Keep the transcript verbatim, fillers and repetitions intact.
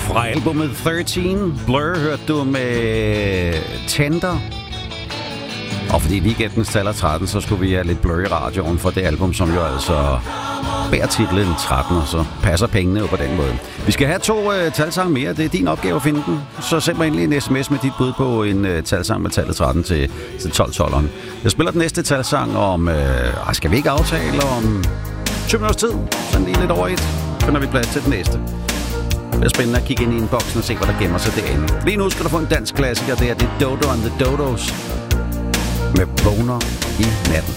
Fra albumet tretten, Blur, hørte du med Tender. Og fordi weekendens taler tretten, så skulle vi have lidt Blur i radioen for det album, som jo altså bærer titlen tretten, og så passer pengene jo på den måde. Vi skal have to uh, talsange mere. Det er din opgave at finde den. Så send mig endelig en sms med dit bud på en uh, talsang med tallet tretten til, til tolv tolveren. Jeg spiller den næste talsang om... Uh, skal vi ikke aftale om tyve minutters tid? Sådan lige lidt over et. Finder vi plads til den næste. Det er spændende at kigge ind i inboxen og se, hvad der gemmer sig derinde. Lige nu skal du få en dansk klassiker. Det er det Dodo and the Dodos med Vågner i natten.